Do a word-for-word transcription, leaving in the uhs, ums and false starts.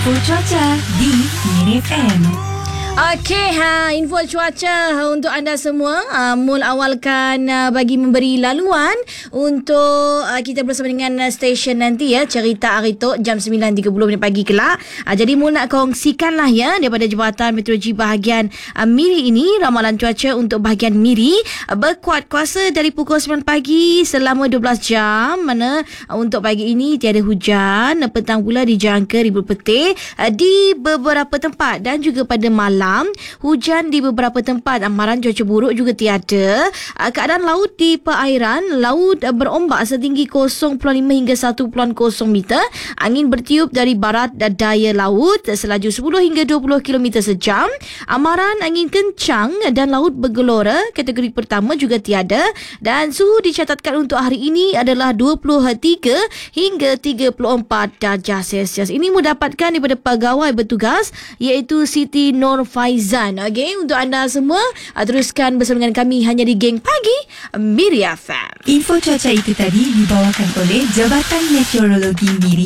Info cuaca di Miri F M. Okey, ha, info cuaca untuk anda semua. Uh, mul awalkan uh, bagi memberi laluan untuk uh, kita bersama dengan uh, stesen nanti ya, Cerita Aritok jam sembilan tiga puluh minit pagi kelak. Uh, jadi mul nak kongsikanlah ya daripada Jabatan Meteorologi bahagian uh, Miri ini, ramalan cuaca untuk bahagian Miri uh, berkuat kuasa dari pukul sembilan pagi selama dua belas jam, mana uh, untuk pagi ini tiada hujan, uh, petang pula dijangka ribut petir uh, di beberapa tempat dan juga pada malam hujan di beberapa tempat. Amaran cuaca buruk juga tiada. Keadaan laut di perairan, laut berombak setinggi kosong perpuluhan lima hingga satu perpuluhan kosong meter. Angin bertiup dari barat daya laut, selaju sepuluh hingga dua puluh kilometer sejam. Amaran angin kencang dan laut bergelora, kategori pertama juga tiada. Dan suhu dicatatkan untuk hari ini adalah dua puluh tiga hingga tiga puluh empat darjah Celsius. Ini mendapatkan daripada pegawai bertugas iaitu Siti Nur Faizan. Okey, untuk anda semua, teruskan bersama dengan kami hanya di Geng Pagi Miri F M. Info cuaca itu tadi dibawakan oleh Jabatan Meteorologi Miri